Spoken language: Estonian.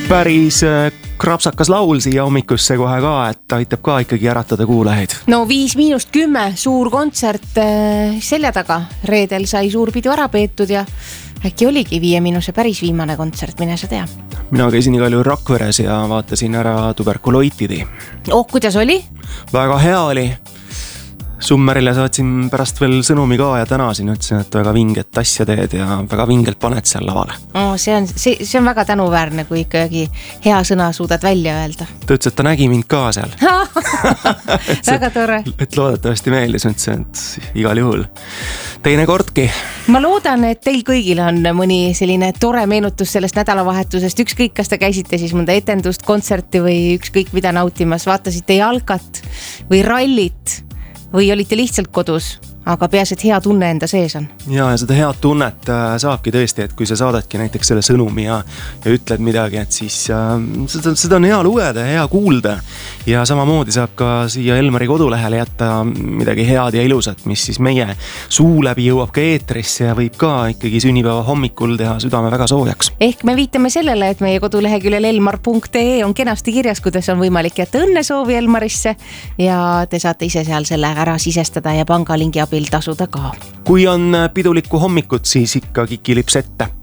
Päris krapsakas laul siia hommikusse kohe ka, et aitab ka ikkagi äratada kuulajaid. No 5:10, suur kontsert selja taga. Reedel sai suur pidu ära peetud ja äkki oligi 5 päris viimane kontsert, mine sa tea. Mina käisin igal juhul Rakveres ja vaatasin ära tuberkuloitidi. Kuidas oli? Väga hea oli. Summerile saatsin pärast veel sõnumi ka ja tänasin, ütlesin, et väga vinget asja teed ja väga vingelt paned seal lavale. See on väga tänuväärne, kui ikkagi hea sõna suudad välja öelda. Ta ütles, et ta nägi mind ka seal. Väga tore. Et loodetavasti meeldis, ütlesin, et igal juhul. Teine kordki. Ma loodan, et teil kõigil on mõni selline tore meenutus sellest nädalavahetusest. Ükskõik, kas te käisite siis mõnda etendust, kontserti või ükskõik mida nautimas, vaatasite jalkat või rallit või olite lihtsalt kodus, aga peas, et hea tunne enda sees on. Ja seda head tunnet saabki tõesti, et kui sa saadadki näiteks selle sõnumi ja ütled midagi, et siis seda on hea lugeda ja hea kuulda. Ja samamoodi saab ka siia Elmari kodulehele jätta midagi head ja ilusat, mis siis meie suu läbi jõuab ka eetrisse ja võib ka ikkagi sünnipäeva hommikul teha südame väga soojaks. Ehk me viitame sellele, et meie koduleheküljel elmar.ee on kenasti kirjas, kuidas on võimalik jätta õnnesoovi Elmarisse ja te saate ise seal selle ära sisestada ja pangalingi abil tasuda ka. Kui on pidulikku hommikut, siis ikka kikilips ette.